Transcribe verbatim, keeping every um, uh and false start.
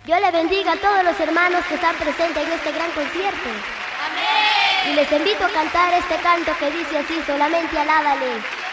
Dios le bendiga a todos los hermanos que están presentes en este gran concierto. Amén. Y les invito a cantar este canto que dice así: solamente alábale.